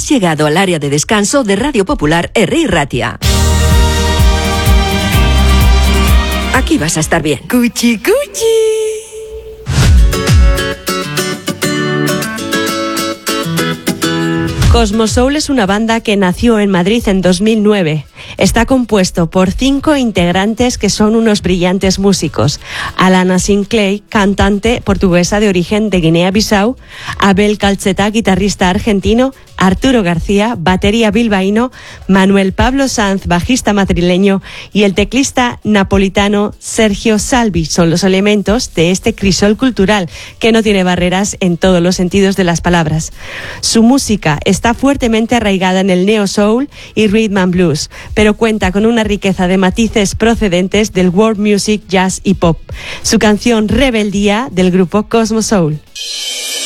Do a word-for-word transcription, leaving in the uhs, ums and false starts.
Has llegado al área de descanso de Radio Popular R I Ratia. Aquí vas a estar bien. Cuchi, cuchi. Cosmosoul es una banda que nació en Madrid en dos mil nueve. Está compuesto por cinco integrantes que son unos brillantes músicos. Alana Sinclair, cantante portuguesa de origen de Guinea-Bissau. Abel Calceta, guitarrista argentino. Arturo García, batería bilbaíno. Manuel Pablo Sanz, bajista madrileño. Y el teclista napolitano Sergio Salvi son los elementos de este crisol cultural que no tiene barreras en todos los sentidos de las palabras. Su música está fuertemente arraigada en el neo soul y rhythm and blues, pero cuenta con una riqueza de matices procedentes del world music, jazz y pop. Su canción Rebeldía, del grupo Cosmosoul.